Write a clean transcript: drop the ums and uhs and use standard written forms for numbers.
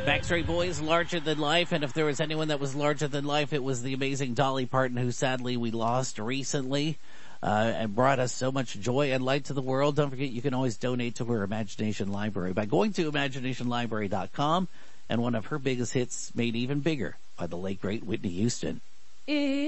Backstreet Boys, larger than life, and if there was anyone that was larger than life, it was the amazing Dolly Parton, who sadly we lost recently, and brought us so much joy and light to the world. Don't forget, you can always donate to her Imagination Library by going to imaginationlibrary.com, and one of her biggest hits made even bigger by the late great Whitney Houston.